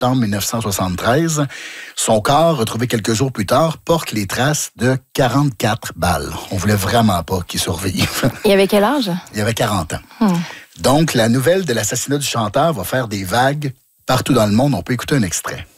septembre 1973. Son corps, retrouvé quelques jours plus tard, porte les traces de 44 balles. On voulait vraiment pas qu'il survive. Il avait quel âge? Il avait 40 ans. Donc, la nouvelle de l'assassinat du chanteur va faire des vagues partout dans le monde. On peut écouter un extrait.